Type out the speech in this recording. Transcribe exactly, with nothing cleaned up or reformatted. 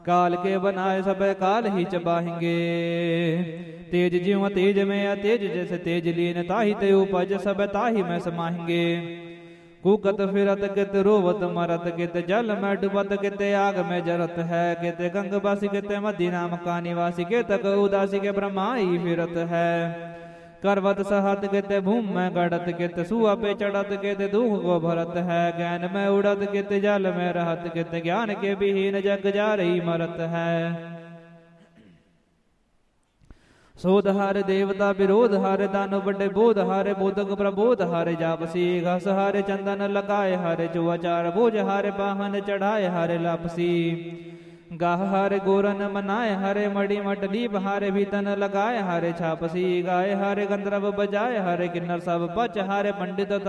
काल के बनाए सब काल ही चबाहेंगे। तेज ज्यों तेज में अतेज जैसे तेज लीन ताहि ते उपज सब ताहि में समाहेंगे। कुकत फिरत कित रोवत मरत कित जल में डुबत कित आग में जरत है। कित गंगवासी कित मदी नाम का निवासी कितक उदासी के ब्रह्माई फिरत है। करवत सहत कित भूम में गड़त कित सुआ पे चढ़त कित दुख को भरत है। ज्ञान में उड़त कित जल में रहत कित ज्ञान के विहीन जग जा रही मरत है। सोध हारे देवता विरोध हारे दानो बड़े बोध हारे बोधक प्रबोध हारे जापसी। घस हारे चंदन लगाए हारे जो आचार बोझ हारे वाहन चढ़ाए हारे लापसी। गाह हारे गोरन मनाए हारे मड़ी मटली बहारे भीतन लगाए हारे छापसी। गाय हारे गंधर्व बजाए हारे किन्नर सब पच हारे पंडित